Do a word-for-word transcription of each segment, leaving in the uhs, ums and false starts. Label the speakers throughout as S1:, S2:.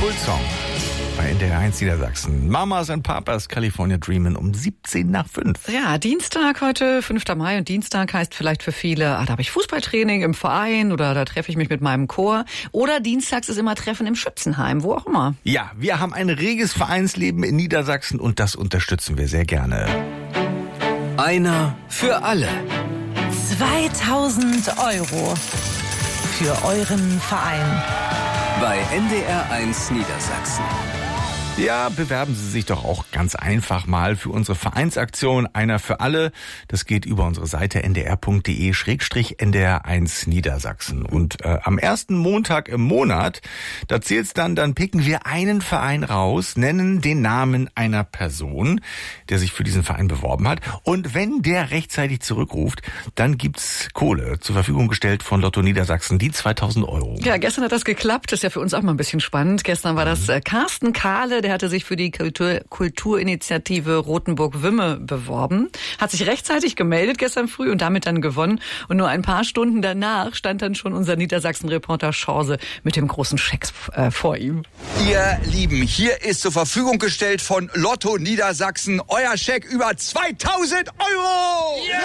S1: Kultsong bei N D R eins Niedersachsen. Mamas and Papas, California Dreamin' um siebzehn nach fünf.
S2: Ja, Dienstag heute, fünfter Mai, und Dienstag heißt vielleicht für viele, ah, da habe ich Fußballtraining im Verein oder da treffe ich mich mit meinem Chor. Oder dienstags ist immer Treffen im Schützenheim, wo auch immer.
S1: Ja, wir haben ein reges Vereinsleben in Niedersachsen und das unterstützen wir sehr gerne.
S3: Einer für alle.
S4: zweitausend Euro für euren Verein.
S3: Bei N D R eins Niedersachsen.
S1: Ja, bewerben Sie sich doch auch ganz einfach mal für unsere Vereinsaktion Einer für alle. Das geht über unsere Seite n d r punkt d e schrägstrich n d r eins Niedersachsen. Und äh, am ersten Montag im Monat, da zählt's dann, dann picken wir einen Verein raus, nennen den Namen einer Person, der sich für diesen Verein beworben hat. Und wenn der rechtzeitig zurückruft, dann gibt's Kohle zur Verfügung gestellt von Lotto Niedersachsen, die zweitausend Euro.
S2: Ja, gestern hat das geklappt. Das ist ja für uns auch mal ein bisschen spannend. Gestern war das äh, Carsten Kahle, der hatte sich für die Kultur, Kulturinitiative Rothenburg-Wümme beworben, hat sich rechtzeitig gemeldet gestern früh und damit dann gewonnen. Und nur ein paar Stunden danach stand dann schon unser Niedersachsen-Reporter Schorse mit dem großen Scheck äh, vor ihm.
S5: Ihr Lieben, hier ist zur Verfügung gestellt von Lotto Niedersachsen euer Scheck über zweitausend Euro! Yeah!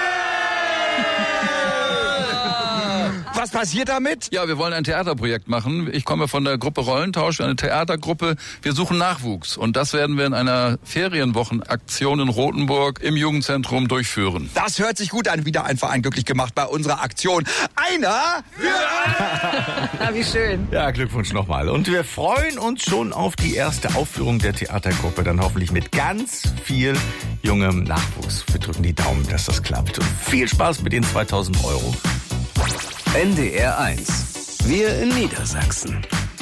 S5: Was passiert damit?
S6: Ja, wir wollen ein Theaterprojekt machen. Ich komme von der Gruppe Rollentausch, eine Theatergruppe. Wir suchen Nachwuchs. Und das werden wir in einer Ferienwochenaktion in Rothenburg im Jugendzentrum durchführen.
S5: Das hört sich gut an. Wieder ein Verein glücklich gemacht bei unserer Aktion. Einer für alle!
S2: Ja, wie schön.
S1: Ja, Glückwunsch nochmal. Und wir freuen uns schon auf die erste Aufführung der Theatergruppe. Dann hoffentlich mit ganz viel jungem Nachwuchs. Wir drücken die Daumen, dass das klappt. Und viel Spaß mit den zweitausend Euro.
S3: N D R eins. Wir in Niedersachsen.